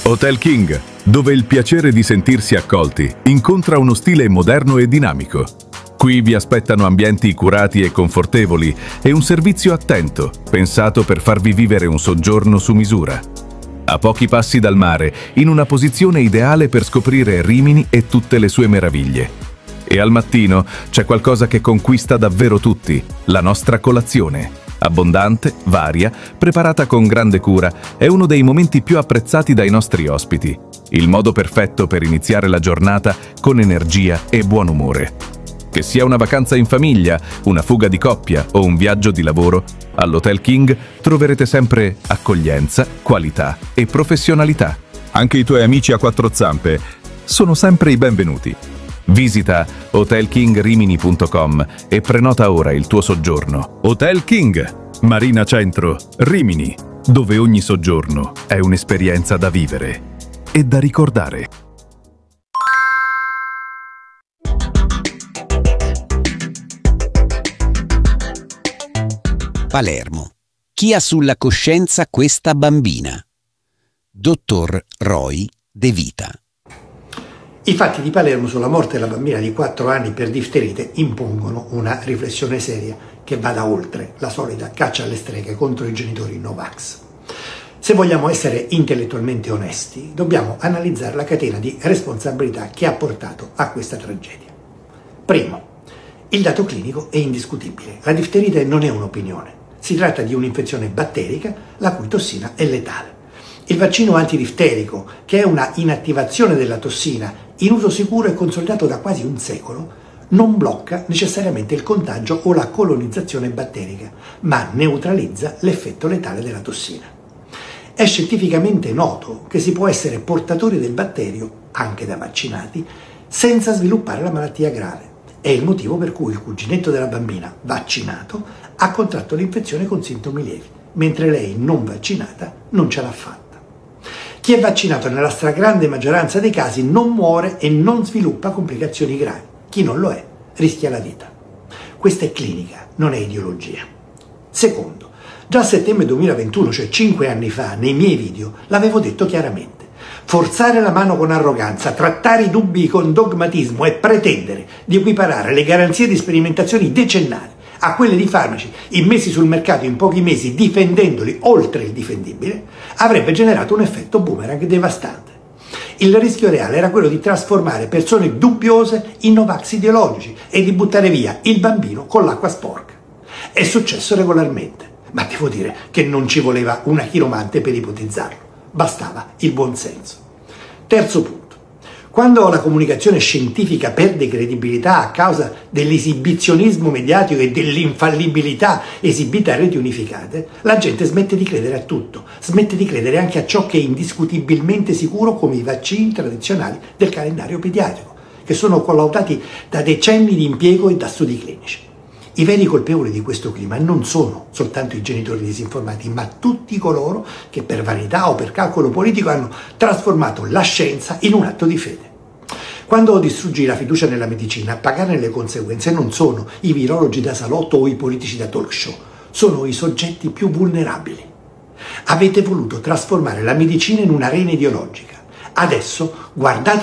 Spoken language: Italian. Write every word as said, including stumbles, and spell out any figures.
Hotel King, dove il piacere di sentirsi accolti incontra uno stile moderno e dinamico. Qui vi aspettano ambienti curati e confortevoli e un servizio attento, pensato per farvi vivere un soggiorno su misura. A pochi passi dal mare, in una posizione ideale per scoprire Rimini e tutte le sue meraviglie. E al mattino c'è qualcosa che conquista davvero tutti, la nostra colazione. Abbondante, varia, preparata con grande cura, è uno dei momenti più apprezzati dai nostri ospiti. Il modo perfetto per iniziare la giornata con energia e buon umore. Che sia una vacanza in famiglia, una fuga di coppia o un viaggio di lavoro, all'Hotel King troverete sempre accoglienza, qualità e professionalità. Anche i tuoi amici a quattro zampe sono sempre i benvenuti. Visita hotel king rimini punto com e prenota ora il tuo soggiorno. Hotel King, Marina Centro, Rimini, dove ogni soggiorno è un'esperienza da vivere e da ricordare. Palermo. Chi ha sulla coscienza questa bambina? Dottor Roy De Vita. I fatti di Palermo sulla morte della bambina di quattro anni per difterite impongono una riflessione seria che vada oltre la solita caccia alle streghe contro i genitori Novax. Se vogliamo essere intellettualmente onesti, dobbiamo analizzare la catena di responsabilità che ha portato a questa tragedia. Primo, il dato clinico è indiscutibile. La difterite non è un'opinione. Si tratta di un'infezione batterica la cui tossina è letale. Il vaccino antidifterico, che è una inattivazione della tossina in uso sicuro e consolidato da quasi un secolo, non blocca necessariamente il contagio o la colonizzazione batterica, ma neutralizza l'effetto letale della tossina. È scientificamente noto che si può essere portatori del batterio, anche da vaccinati, senza sviluppare la malattia grave. È il motivo per cui il cuginetto della bambina, vaccinato, ha contratto l'infezione con sintomi lievi, mentre lei, non vaccinata, non ce l'ha fatta. Chi è vaccinato nella stragrande maggioranza dei casi non muore e non sviluppa complicazioni gravi. Chi non lo è rischia la vita. Questa è clinica, non è ideologia. Secondo, già a settembre duemilaventuno, cioè cinque anni fa, nei miei video, l'avevo detto chiaramente. Forzare la mano con arroganza, trattare i dubbi con dogmatismo e pretendere di equiparare le garanzie di sperimentazioni decennali a quelle di farmaci immessi sul mercato in pochi mesi difendendoli oltre il difendibile, avrebbe generato un effetto boomerang devastante. Il rischio reale era quello di trasformare persone dubbiose in Novax ideologici e di buttare via il bambino con l'acqua sporca. È successo regolarmente, ma devo dire che non ci voleva una chiromante per ipotizzarlo, bastava il buonsenso. Terzo punto. Quando la comunicazione scientifica perde credibilità a causa dell'esibizionismo mediatico e dell'infallibilità esibita a reti unificate, la gente smette di credere a tutto, smette di credere anche a ciò che è indiscutibilmente sicuro come i vaccini tradizionali del calendario pediatrico, che sono collaudati da decenni di impiego e da studi clinici. I veri colpevoli di questo clima non sono soltanto i genitori disinformati, ma tutti coloro che per vanità o per calcolo politico hanno trasformato la scienza in un atto di fede. Quando distruggi la fiducia nella medicina, a pagarne le conseguenze non sono i virologi da salotto o i politici da talk show, sono i soggetti più vulnerabili. Avete voluto trasformare la medicina in un'arena ideologica. Adesso guardate